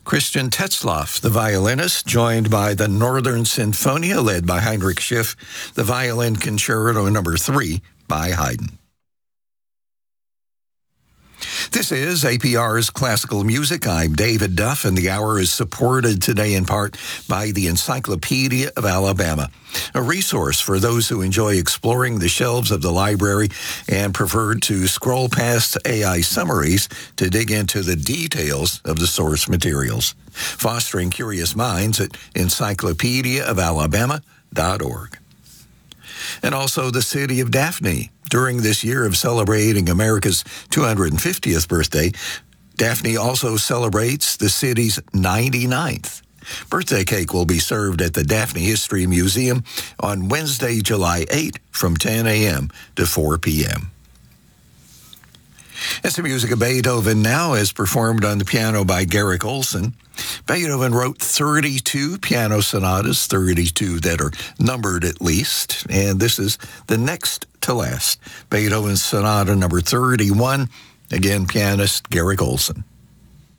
Christian Tetzlaff, the violinist, joined by the Northern Sinfonia, led by Heinrich Schiff, the Violin Concerto No. 3 by Haydn. This is APR's Classical Music. I'm David Duff, and the hour is supported today in part by the Encyclopedia of Alabama, a resource for those who enjoy exploring the shelves of the library and prefer to scroll past AI summaries to dig into the details of the source materials. Fostering curious minds at encyclopediaofalabama.org. And also the city of Daphne. During this year of celebrating America's 250th birthday, Daphne also celebrates the city's 99th. Birthday cake will be served at the Daphne History Museum on Wednesday, July 8 from 10 a.m. to 4 p.m. It's the music of Beethoven now, as performed on the piano by Garrick Olson. Beethoven wrote 32 piano sonatas, 32 that are numbered at least, and this is the next to last, Beethoven's Sonata number 31. Again, pianist Garrick Olson.